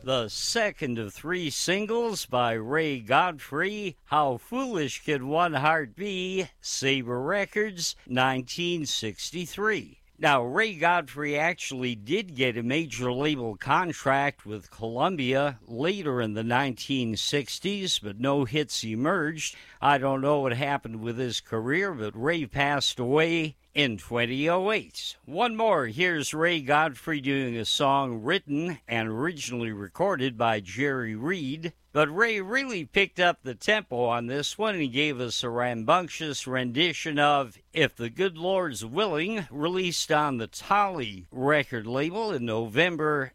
The second of three singles by Ray Godfrey, How Foolish Could One Heart Be, Sabre Records, 1963. Now, Ray Godfrey actually did get a major label contract with Columbia later in the 1960s, but no hits emerged. I don't know what happened with his career, but Ray passed away in 2008. One more. Here's Ray Godfrey doing a song written and originally recorded by Jerry Reed. But Ray really picked up the tempo on this one and gave us a rambunctious rendition of If the Good Lord's Willing, released on the Tolly record label in November